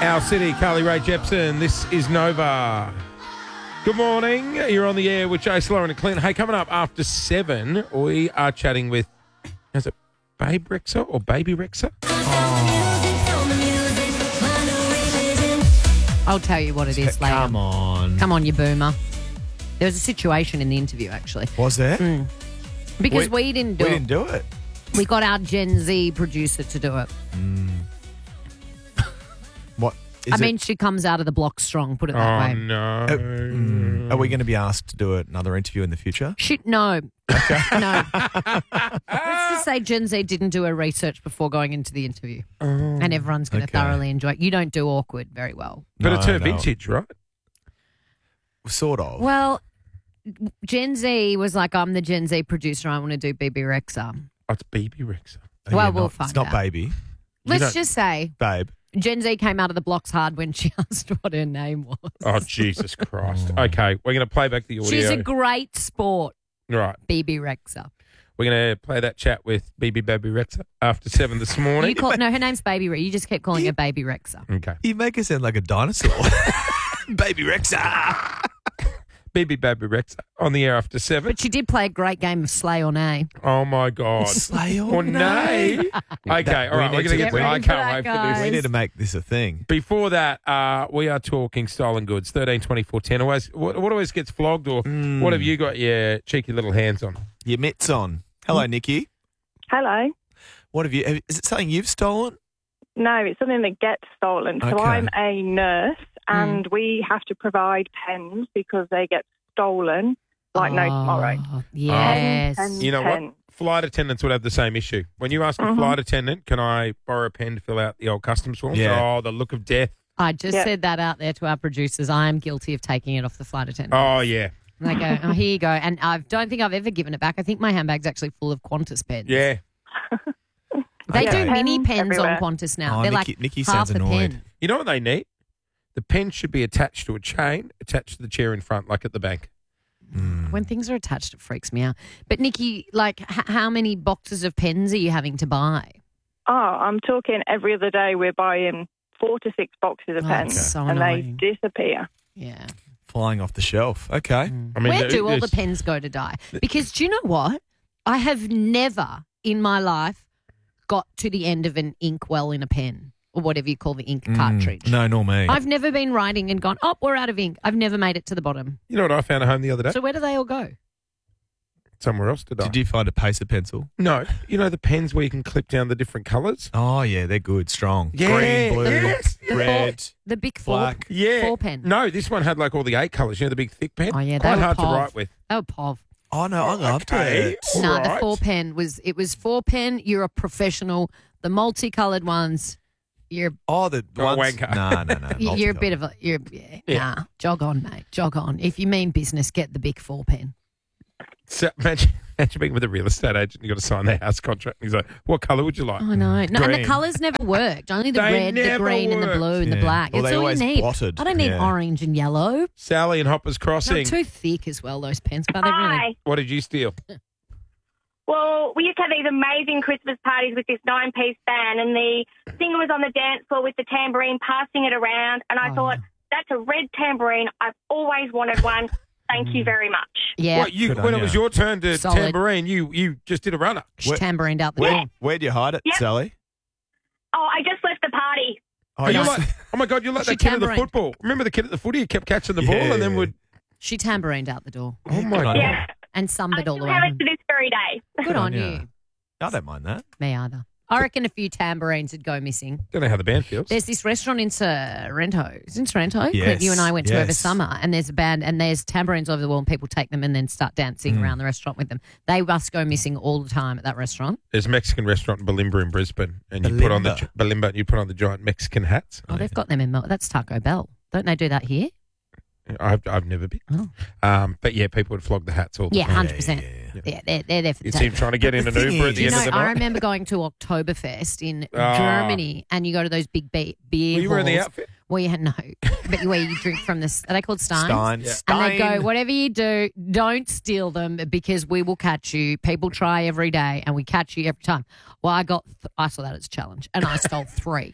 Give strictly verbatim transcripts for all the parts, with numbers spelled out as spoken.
Our City, Carly Rae Jepsen. This is Nova. Good morning. You're on the air with Jace, Lauren and Clint. Hey, coming up after seven, we are chatting with, is it Babe Rexha or Baby Rexha? I'll tell you what it is later. Come on. Come on, you boomer. There was a situation in the interview, actually. Was there? Mm. Because we, We- didn't do We it. didn't do it. We got our Gen Z producer to do it. What? Is I it- mean, she comes out of the block strong, put it that Oh, way. no. Uh, mm, are we going to be asked to do another interview in the future? Shit, no. No. Let's just say Gen Z didn't do her research before going into the interview. And everyone's going to Okay. thoroughly enjoy it. You don't do awkward very well. But No, it's her no. vintage, right? Sort of. Well, Gen Z was like, I'm the Gen Z producer. I want to do B B Rexha. Oh, it's Baby Rexha. Oh, well, yeah, we'll not- find It's not out. baby. Let's don't- just say Babe. Gen Z came out of the blocks hard when she asked what her name was. Oh, Jesus Christ. Okay, we're going to play back the audio. She's a great sport, Right. B B Rexha. We're going to play that chat with B B Baby Rexha after seven this morning. You call no, her name's Baby Rexha. You just keep calling her Baby Rexha. Okay. You make her sound like a dinosaur. Baby Rexha. B B Baby Rexha on the air after seven. But she did play a great game of Slay or Nay. Oh, my God. Slay Or or nay. nay. Okay, That- all right. we We're going need to to get get to I ready can't for wait that, for this. guys. We need to make this a thing. Before that, uh, we are talking stolen goods. thirteen twenty-four ten. Always, what, what always gets flogged, or Mm. what have you got your cheeky little hands on? Your mitts on. Hello, Nikki. Hello. What have you? have- Is it something you've stolen? No, it's something that gets stolen. So Okay. I'm a nurse and we have to provide pens because they get stolen like no tomorrow. Oh, yes. Pen, You know pen. what? Flight attendants would have the same issue. When you ask a Mhm. flight attendant, can I borrow a pen to fill out the old customs forms? Yeah. Oh, the look of death. I just Yeah. said that out there to our producers. I am guilty of taking it off the flight attendant. Oh, yeah. And they go, oh, here you go. And I don't think I've ever given it back. I think my handbag's actually full of Qantas pens. Yeah. They Okay. do mini Pens pens everywhere. on Qantas now. Oh, They're Nikki- like Nikki half sounds a annoyed. pen. You know what they need? The pen should be attached to a chain, attached to the chair in front, like at the bank. Mm. When things are attached, it freaks me out. But Nikki, like, h- how many boxes of pens are you having to buy? Oh, I'm talking every other day we're buying four to six boxes of Oh, pens that's so and annoying. they disappear. Yeah. Flying off the shelf. Okay. I mean, Where there- do all the there's- pens go to die? Because do you know what? I have never in my life got to the end of an ink well in a pen or whatever you call the ink Mm. cartridge. No, nor me. I've never been writing and gone, oh, we're out of ink. I've never made it to the bottom. You know what I found at home the other day? So where do they all go? Somewhere else to die. Did you find a pacer pencil? No. You know the pens where you can clip down the different colours? Oh, yeah, they're good, strong. Yeah, Green, blue, yes, The red. four- the big four, black. Yeah. four pen. No, this one had like all the eight colours. You know the big thick pen? Oh, yeah, they Quite were hard to pov. write with. Oh, pov. Oh, no, I loved Okay. it. All No, the right. four pen was, it was four pen. You're a professional. The multicoloured ones, you're Oh, the Oh, ones. wanker. No, no, no. you're a bit of a, you're, yeah, Yeah. nah, jog on, mate. Jog on. If you mean business, get the big four pen. So, imagine, imagine being with a real estate agent. You've got to sign their house contract. And he's like, what colour would you like? I know. No, and the Green. colours never worked. Only the They red, the never green, and the blue worked. and the Yeah. black. Well, It's they all you always need. blotted. I don't need Yeah. orange and yellow. Sally and Hoppers They're Crossing. too thick as well, those pens, but they're really. Hi. What did you steal? Well, we used to have these amazing Christmas parties with this nine-piece band, and the singer was on the dance floor with the tambourine, passing it around, and I Oh, thought, yeah. that's a red tambourine. I've always wanted one. Thank you very much. Yeah, What, you, Good on when it ya. was your turn to Solid. tambourine, you, you just did a runner. she Where- tambourined out the Where, door. where'd you hide it, Yep. Sally? Oh, I just left the party. Oh, Oh, you're Nice. like, oh my God, you're like She that kid at the tambourined. football. Remember the kid at the footy who kept catching the ball Yeah. and then would. She tambourined out the door Oh my Good on God. ya. Yeah. and I summed all still the way have it home. to this very day. Good on ya. you. I don't mind that. Me either. I reckon a few tambourines would go missing. Don't know how the band feels. There's this restaurant in Sorrento. It's in Sorrento. Yes, Clint, you and I went to over yes. summer, and there's a band, and there's tambourines over the wall, and people take them and then start dancing Mm. around the restaurant with them. They must go missing all the time at that restaurant. There's a Mexican restaurant in Balimba in Brisbane, and you put on the Balimba. Balimba, and you put on the giant Mexican hats. Oh, they've got them in Mel. That's Taco Bell. Don't they do that here? I've I've never been, Oh. um, but yeah, people would flog the hats all. the Yeah, time. hundred percent. yeah, yeah. Yeah, they're, they're there for the You day. see him trying to get in the an thing Uber at is- the You end know, of the I night. remember going to Oktoberfest in Ah. Germany, and you go to those big be- beer Were you wearing the halls outfit? where you no, but where you drink from this. Are they called steins? Stein. Yeah. And they go, Stein. whatever you do, don't steal them because we will catch you. People try every day, and we catch you every time. Well, I got, th- I saw that as a challenge, and I stole three.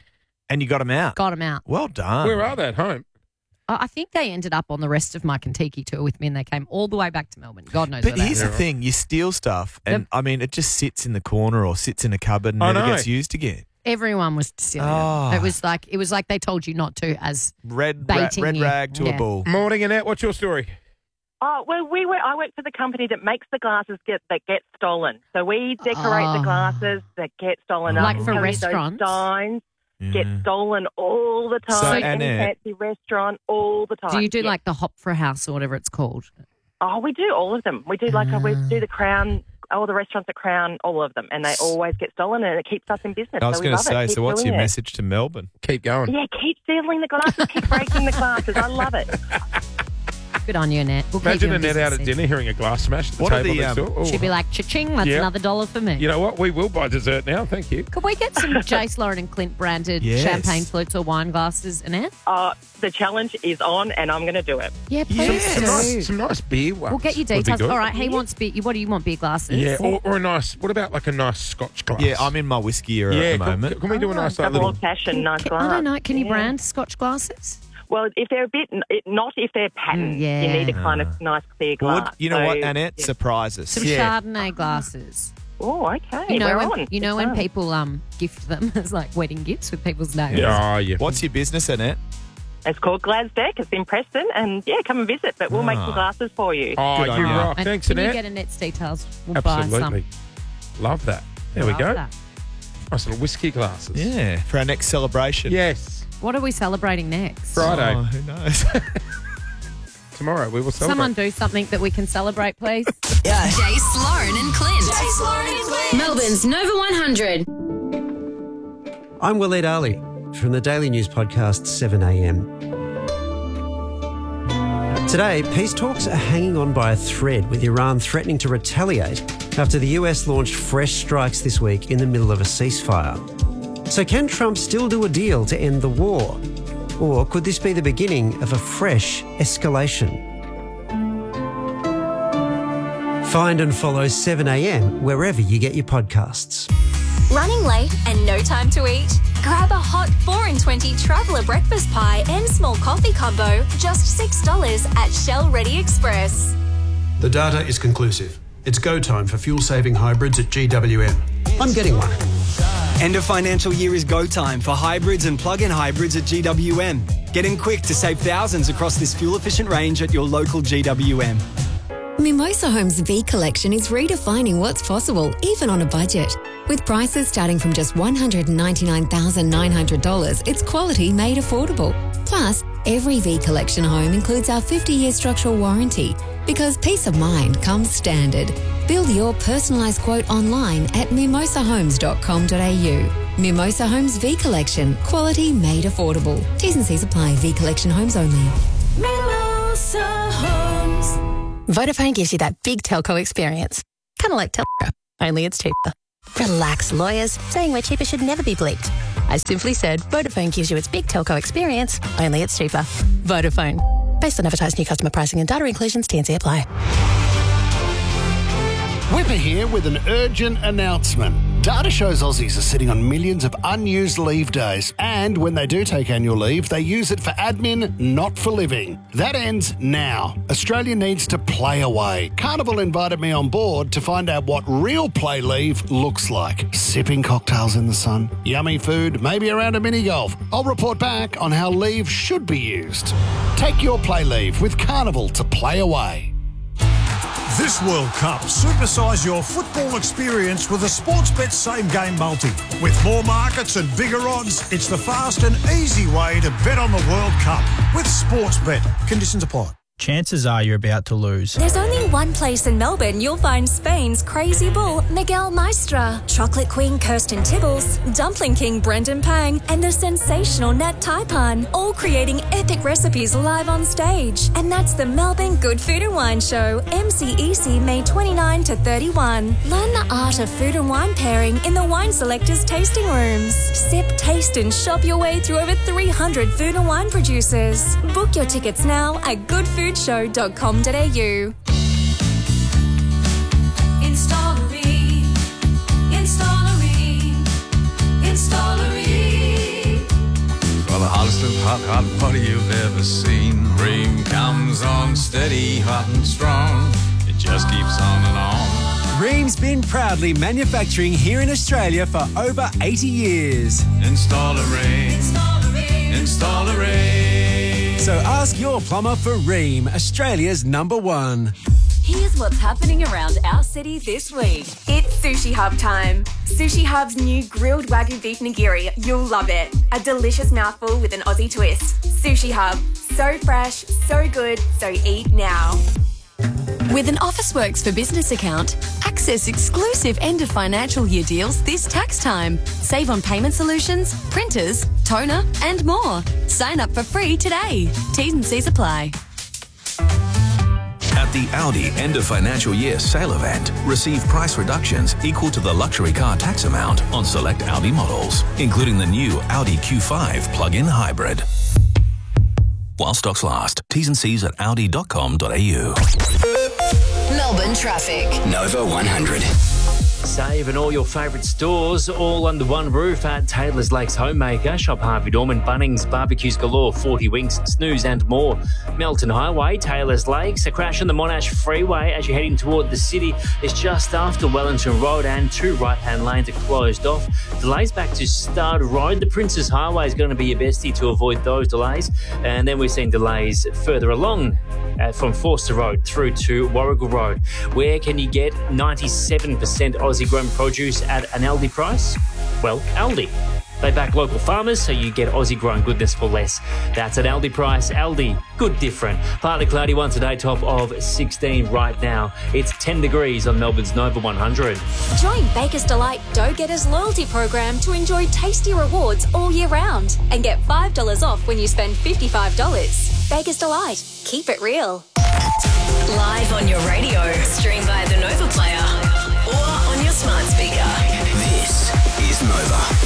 And you got them out. got them out. Well done. Where are they? At home? I I think they ended up on the rest of my Kentucky tour with me, and they came all the way back to Melbourne. God knows But where they here's are. the thing: you steal stuff, and Yep. I mean, it just sits in the corner or sits in a cupboard and I never know. gets used again. Everyone was stealing Oh. it. It was like it was like they told you not to. As Red, ra- Baiting red you. rag to Yeah. a bull. Morning, Annette. What's your story? Oh, well, we were, I work for the company that makes the glasses get, that get stolen. So we decorate Oh. the glasses that get stolen. Like I can for tell you those restaurants? signs Yeah. get stolen all the time. So, Any Annette- fancy restaurant, all the time. do you do Yeah. like the hop for a house or whatever it's called? Oh, we do all of them. We do like, we do the Crown, all the restaurants at Crown, all of them. And they always get stolen and it keeps us in business. I was so we going to love it. say, Keep so what's doing your it. message to Melbourne? Keep going. Yeah, keep stealing the glasses, keep breaking the glasses. I love it. Good on you, Annette. We'll keep Imagine you in Annette out at business. dinner hearing a glass smash at the What are table the, next um, door. Oh. She'd be like, cha-ching, that's Yeah. another dollar for me. You know what? We will buy dessert now. Thank you. Could we get some Jace, Lauren and Clint branded Yes. champagne flutes or wine glasses, Annette? Uh, the challenge is on and I'm going to do it. Yeah, please Yes. Some do. nice, some nice beer ones. We'll get you would be details. good. All right, he wants beer. What do you want, beer glasses? Yeah, or, or a nice. What about like a nice Scotch glass? Yeah, I'm in my whiskey era Yeah, at the can, moment. can we do a nice like, Double little? old fashioned, nice Can- glass. I don't know. Can you Yeah. brand Scotch glasses? Well, if they're a bit, it- not if they're patent. Mm, yeah. You need a kind of nice clear Well, glass. you know So, what, Annette? yeah. Surprise us. Some Yeah. Chardonnay glasses. Oh, okay. You know We're when on. you know It's when on. people um gift them as like wedding gifts with people's names. Yeah, oh, yeah. What's your business, Annette? It's called Glasdeck. It's in Preston, and yeah, come and visit. But we'll make Ah. some glasses for you. Oh, Good you on you. rock. And Thanks, can you Annette. get Annette's details? We'll buy some. Absolutely. Love that. There we Love go. that. Nice little whiskey glasses. Yeah, for our next celebration. Yes. What are we celebrating next? Friday. Oh, who knows? Tomorrow we will celebrate. Someone do something that we can celebrate, please. Jace, Lauren and Clint. Jace, Lauren and Clint. Melbourne's Nova one hundred. I'm Waleed Ali from the Daily News podcast seven a m. Today, peace talks are hanging on by a thread, with Iran threatening to retaliate after the U S launched fresh strikes this week in the middle of a ceasefire. So can Trump still do a deal to end the war? Or could this be the beginning of a fresh escalation? Find and follow seven a m wherever you get your podcasts. Running late and no time to eat? Grab a hot four in twenty traveller breakfast pie and small coffee combo, just six dollars at Shell Ready Express. The data is conclusive. It's go time for fuel-saving hybrids at G W M. I'm getting one. End of financial year is go time for hybrids and plug-in hybrids at G W M. Get in quick to save thousands across this fuel-efficient range at your local G W M. Mimosa Homes V Collection is redefining what's possible, even on a budget. With prices starting from just one hundred ninety-nine thousand nine hundred dollars, it's quality made affordable. Plus, every V Collection home includes our fifty-year structural warranty, because peace of mind comes standard. Build your personalised quote online at mimosa homes dot com dot a u. Mimosa Homes V Collection, quality made affordable. T's and C's apply. V Collection homes only. Mimosa Homes. Vodafone gives you that big telco experience. Kind of like Telco, only it's cheaper. Relax, lawyers. Saying we're cheaper should never be bleeped. I simply said Vodafone gives you its big telco experience, only it's cheaper. Vodafone. Based on advertised new customer pricing and data inclusions, T and C apply. Whipper here with an urgent announcement. Data shows Aussies are sitting on millions of unused leave days, and when they do take annual leave, they use it for admin, not for living. That ends now. Australia needs to play away. Carnival invited me on board to find out what real play leave looks like. Sipping cocktails in the sun, yummy food, maybe around a mini golf. I'll report back on how leave should be used. Take your play leave with Carnival to play away. This World Cup, supersize your football experience with a Sportsbet same-game multi. With more markets and bigger odds, it's the fast and easy way to bet on the World Cup with Sportsbet. Conditions apply. Chances are you're about to lose. There's only one place in Melbourne you'll find Spain's crazy bull, Miguel Maestra, Chocolate Queen Kirsten Tibbles, Dumpling King Brendan Pang, and the sensational Nat Taipan, all creating epic recipes live on stage. And that's the Melbourne Good Food and Wine Show, M C E C, May twenty-ninth to thirty-first. Learn the art of food and wine pairing in the Wine Selectors tasting rooms. Sip, taste and shop your way through over three hundred food and wine producers. Book your tickets now at good food show dot com dot a u. Installery, Installery, Installery. hottest of hot, hot water you've ever seen. Ream comes on steady, hot and strong. It just keeps on and on. Ream's been proudly manufacturing here in Australia for over eighty years. Install a Ream. Install a Ream. Install a Ream. So ask your plumber for Ream, Australia's number one. Here's what's happening around our city this week. It's Sushi Hub time. Sushi Hub's new grilled Wagyu beef nigiri. You'll love it. A delicious mouthful with an Aussie twist. Sushi Hub. So fresh, so good, so eat now. With an Officeworks for Business account, access exclusive end of financial year deals this tax time. Save on payment solutions, printers, toner, and more. Sign up for free today. T's and C's apply. At the Audi end of financial year sale event, receive price reductions equal to the luxury car tax amount on select Audi models, including the new Audi Q five plug-in hybrid. While stocks last. T's and C's at audi dot com dot a u. Melbourne traffic. Nova one hundred. Save in all your favourite stores, all under one roof at Taylor's Lakes Homemaker. Shop Harvey Norman, Bunnings, Barbecues Galore, forty Winks, Snooze and more. Melton Highway, Taylor's Lakes. A crash on the Monash Freeway as you're heading toward the city is just after Wellington Road and two right-hand lanes are closed off. Delays back to Stud Road. The Princes Highway is going to be your bestie to avoid those delays. And then we're seeing delays further along uh, from Forster Road through to Warrigal Road. Where can you get ninety-seven percent Aussie grown produce at an Aldi price? Well, Aldi. They back local farmers, so you get Aussie grown goodness for less. That's at Aldi price. Aldi, good different. Partly cloudy one today, top of sixteen right now. It's ten degrees on Melbourne's Nova one hundred. Join Baker's Delight Dough Getters loyalty program to enjoy tasty rewards all year round and get five dollars off when you spend fifty-five dollars. Baker's Delight. Keep it real. Live on your radio. Stream via the Nova Player or on your smart speaker. This is Nova.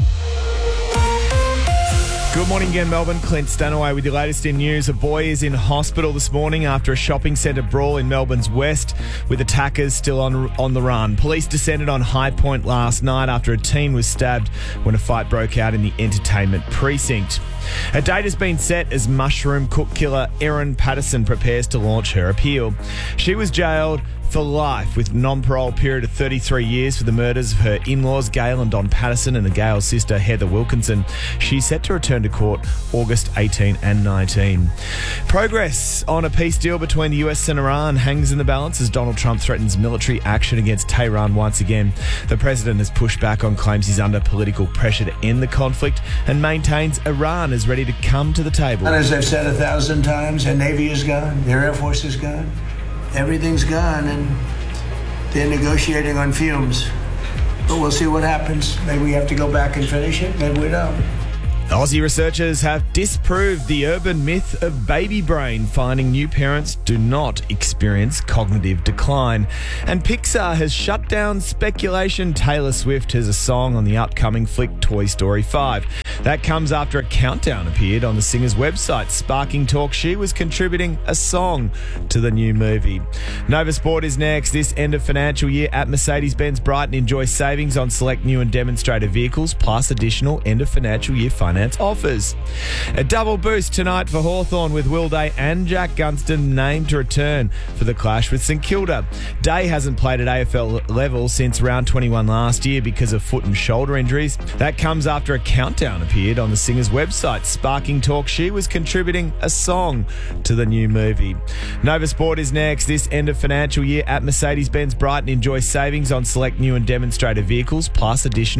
Good morning again, Melbourne. Clint Stanaway with your latest in news. A boy is in hospital this morning after a shopping centre brawl in Melbourne's west, with attackers still on on the run. Police descended on High Point last night after a teen was stabbed when a fight broke out in the entertainment precinct. A date has been set as mushroom cook killer Erin Patterson prepares to launch her appeal. She was jailed for life with non-parole period of thirty-three years for the murders of her in-laws Gail and Don Patterson and the Gail's sister Heather Wilkinson. She's set to return to court August eighteenth and nineteenth. Progress on a peace deal between the U S and Iran hangs in the balance as Donald Trump threatens military action against Tehran once again. The president has pushed back on claims he's under political pressure to end the conflict and maintains Iran is ready to come to the table. And as I've said a thousand times, their Navy is gone, their Air Force is gone. Everything's gone, and they're negotiating on fumes. But we'll see what happens. Maybe we have to go back and finish it. Maybe we don't. Aussie researchers have disproved the urban myth of baby brain, finding new parents do not experience cognitive decline. And Pixar has shut down speculation Taylor Swift has a song on the upcoming flick Toy Story five. That comes after a countdown appeared on the singer's website, sparking talk she was contributing a song to the new movie. Nova Sport is next. This end of financial year at Mercedes-Benz Brighton, enjoy savings on select new and demonstrator vehicles, plus additional end of financial year finance offers. A double boost tonight for Hawthorn with Will Day and Jack Gunston named to return for the clash with St Kilda. Day hasn't played at A F L level since round twenty-one last year because of foot and shoulder injuries. That comes after a countdown appeared on the singer's website, sparking talk she was contributing a song to the new movie. Nova Sport is next. This end of financial year at Mercedes-Benz Brighton, enjoy savings on select new and demonstrator vehicles, plus additional